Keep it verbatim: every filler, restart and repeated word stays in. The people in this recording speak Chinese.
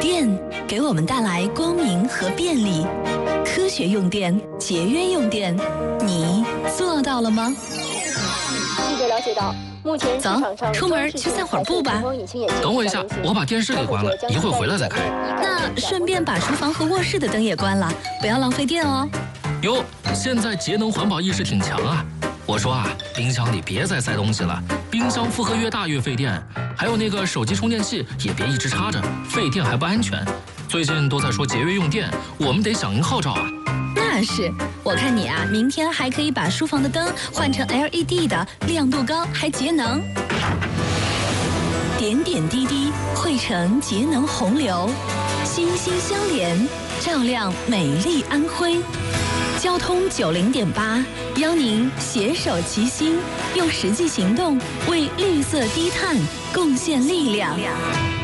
电给我们带来光明和便利，科学用电，节约用电，你做到了吗？ 记者了解到，目前市场上走，出门去散会儿步吧。 等我一下，我把电视给关了，一会儿回来再开。 那顺便把厨房和卧室的灯也关了，不要浪费电哦。 哟，现在节能环保意识挺强啊！我说啊，冰箱里别再塞东西了，冰箱负荷越大越费电。还有那个手机充电器也别一直插着，费电还不安全。最近都在说节约用电，我们得响应号召啊。 那是，我看你啊，明天还可以把书房的灯换成 L E D 的，亮度高还节能。点点滴滴汇成节能洪流，心心相连，照亮美丽安徽。交通九零点八邀您携手齐心，用实际行动为绿色低碳贡献力量。